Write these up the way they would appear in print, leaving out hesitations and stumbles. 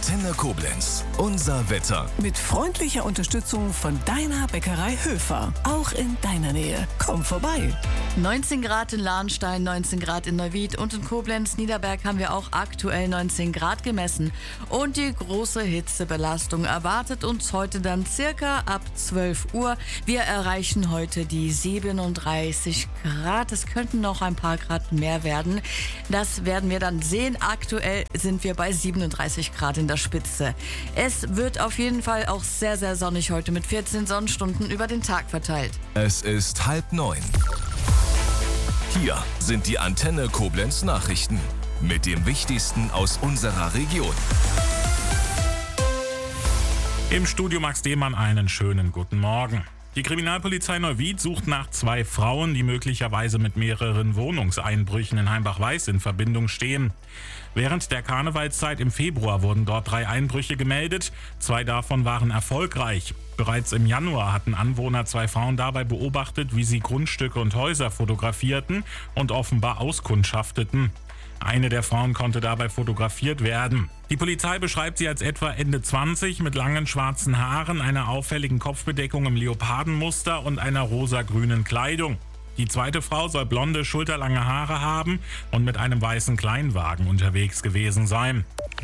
Antenne Koblenz. Unser Wetter. Mit freundlicher Unterstützung von deiner Bäckerei Höfer. Auch in deiner Nähe. Komm vorbei. 19 Grad in Lahnstein, 19 Grad in Neuwied und in Koblenz-Niederberg haben wir auch aktuell 19 Grad gemessen. Und die große Hitzebelastung erwartet uns heute dann circa ab 12 Uhr. Wir erreichen heute die 37 Grad. Es könnten noch ein paar Grad mehr werden. Das werden wir dann sehen. Aktuell sind wir bei 37 Grad in der Spitze. Es wird auf jeden Fall auch sehr, sehr sonnig heute mit 14 Sonnenstunden über den Tag verteilt. Es ist 8:30. Hier sind die Antenne Koblenz Nachrichten mit dem Wichtigsten aus unserer Region. Im Studio Max Demann einen schönen guten Morgen. Die Kriminalpolizei Neuwied sucht nach 2 Frauen, die möglicherweise mit mehreren Wohnungseinbrüchen in Heimbach-Weiß in Verbindung stehen. Während der Karnevalszeit im Februar wurden dort 3 Einbrüche gemeldet. 2 davon waren erfolgreich. Bereits im Januar hatten Anwohner 2 Frauen dabei beobachtet, wie sie Grundstücke und Häuser fotografierten und offenbar auskundschafteten. Eine der Frauen konnte dabei fotografiert werden. Die Polizei beschreibt sie als etwa Ende 20 mit langen schwarzen Haaren, einer auffälligen Kopfbedeckung im Leopardenmuster und einer rosa-grünen Kleidung. Die zweite Frau soll blonde, schulterlange Haare haben und mit einem weißen Kleinwagen unterwegs gewesen sein.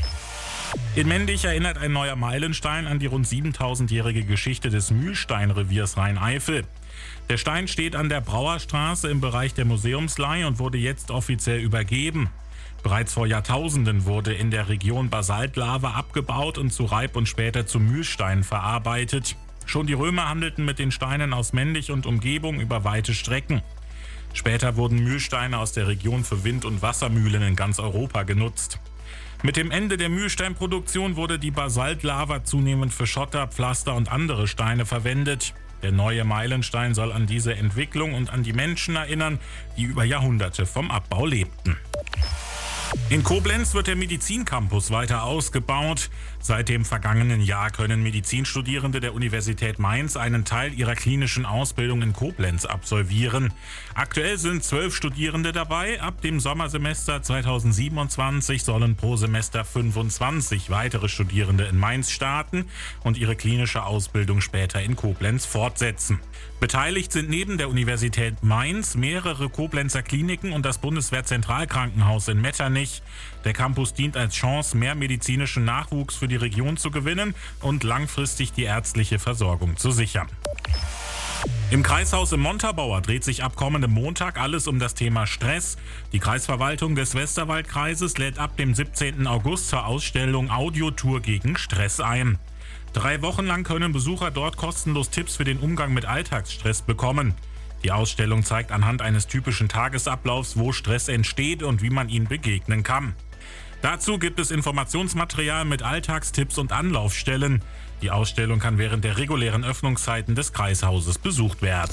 In Mendig erinnert ein neuer Meilenstein an die rund 7000-jährige Geschichte des Mühlsteinreviers Rhein-Eifel. Der Stein steht an der Brauerstraße im Bereich der Museumsleihe und wurde jetzt offiziell übergeben. Bereits vor Jahrtausenden wurde in der Region Basaltlava abgebaut und zu Reib und später zu Mühlstein verarbeitet. Schon die Römer handelten mit den Steinen aus Mendig und Umgebung über weite Strecken. Später wurden Mühlsteine aus der Region für Wind- und Wassermühlen in ganz Europa genutzt. Mit dem Ende der Mühlsteinproduktion wurde die Basaltlava zunehmend für Schotter, Pflaster und andere Steine verwendet. Der neue Meilenstein soll an diese Entwicklung und an die Menschen erinnern, die über Jahrhunderte vom Abbau lebten. In Koblenz wird der Medizincampus weiter ausgebaut. Seit dem vergangenen Jahr können Medizinstudierende der Universität Mainz einen Teil ihrer klinischen Ausbildung in Koblenz absolvieren. Aktuell sind 12 Studierende dabei. Ab dem Sommersemester 2027 sollen pro Semester 25 weitere Studierende in Mainz starten und ihre klinische Ausbildung später in Koblenz fortsetzen. Beteiligt sind neben der Universität Mainz mehrere Koblenzer Kliniken und das Bundeswehrzentralkrankenhaus in Metternich. Der Campus dient als Chance, mehr medizinischen Nachwuchs für die Region zu gewinnen und langfristig die ärztliche Versorgung zu sichern. Im Kreishaus im Montabaur dreht sich ab kommendem Montag alles um das Thema Stress. Die Kreisverwaltung des Westerwaldkreises lädt ab dem 17. August zur Ausstellung Audiotour gegen Stress ein. 3 Wochen lang können Besucher dort kostenlos Tipps für den Umgang mit Alltagsstress bekommen. Die Ausstellung zeigt anhand eines typischen Tagesablaufs, wo Stress entsteht und wie man ihm begegnen kann. Dazu gibt es Informationsmaterial mit Alltagstipps und Anlaufstellen. Die Ausstellung kann während der regulären Öffnungszeiten des Kreishauses besucht werden.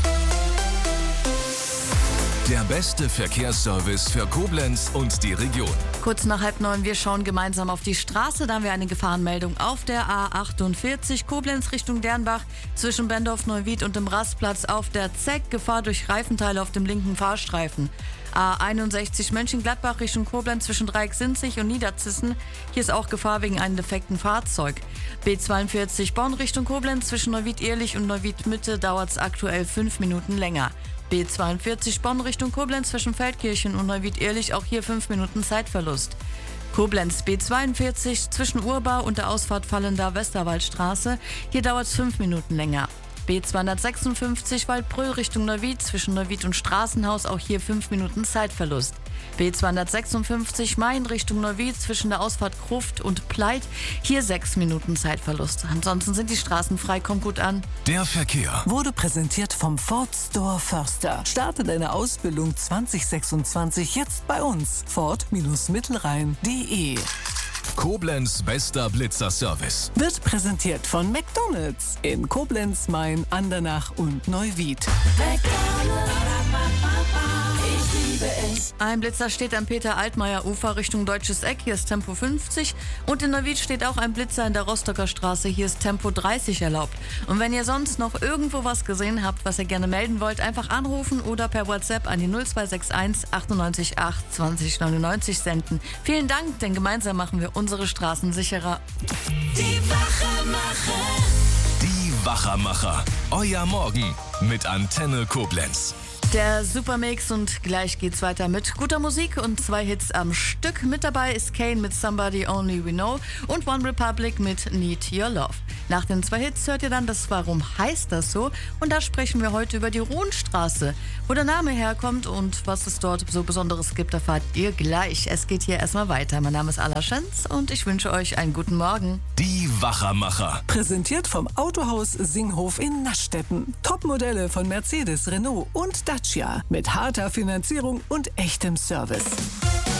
Der beste Verkehrsservice für Koblenz und die Region. Kurz nach 8:30, wir schauen gemeinsam auf die Straße. Da haben wir eine Gefahrenmeldung auf der A48 Koblenz Richtung Dernbach zwischen Bendorf, Neuwied und dem Rastplatz auf der Zeck. Gefahr durch Reifenteile auf dem linken Fahrstreifen. A61 Mönchengladbach Richtung Koblenz zwischen Dreiecksinzig und Niederzissen. Hier ist auch Gefahr wegen einem defekten Fahrzeug. B42 Bonn Richtung Koblenz zwischen Neuwied-Ehrlich und Neuwied-Mitte dauert es aktuell 5 Minuten länger. B42 Bonn Richtung Koblenz zwischen Feldkirchen und Neuwied-Ehrlich, auch hier 5 Minuten Zeitverlust. Koblenz B42 zwischen Urbau und der Ausfahrt Fallender Westerwaldstraße, hier dauert es 5 Minuten länger. B256 Waldbröl Richtung Neuwied zwischen Neuwied und Straßenhaus, auch hier 5 Minuten Zeitverlust. B256 Main Richtung Neuwied zwischen der Ausfahrt Gruft und Pleit, hier 6 Minuten Zeitverlust. Ansonsten sind die Straßen frei, kommt gut an. Der Verkehr Wurde präsentiert vom Ford Store Förster. Starte deine Ausbildung 2026 jetzt bei uns. Ford-Mittelrhein.de. Koblenz bester Blitzerservice. Wird präsentiert von McDonald's in Koblenz, Main, Andernach und Neuwied. McDonald's, ich liebe es. Ein Blitzer steht am Peter-Altmaier-Ufer Richtung Deutsches Eck, hier ist Tempo 50. Und in Neuwied steht auch ein Blitzer in der Rostocker Straße, hier ist Tempo 30 erlaubt. Und wenn ihr sonst noch irgendwo was gesehen habt, was ihr gerne melden wollt, einfach anrufen oder per WhatsApp an die 0261 98 8 20 99 senden. Vielen Dank, denn gemeinsam machen wir unsere Straßen sicherer. Die Wachermacher. Die Wachermacher. Euer Morgen mit Antenne Koblenz. Der Supermix und gleich geht's weiter mit guter Musik und 2 Hits am Stück. Mit dabei ist Kane mit Somebody Only We Know und One Republic mit Need Your Love. Nach den 2 Hits hört ihr dann das Warum heißt das so? Und da sprechen wir heute über die Rohnstraße. Wo der Name herkommt und was es dort so Besonderes gibt, erfahrt ihr gleich. Es geht hier erstmal weiter. Mein Name ist Ala Schenz und ich wünsche euch einen guten Morgen. Die Wachermacher. Präsentiert vom Autohaus Singhof in Naschstetten. Topmodelle von Mercedes, Renault und Dacia. Mit harter Finanzierung und echtem Service.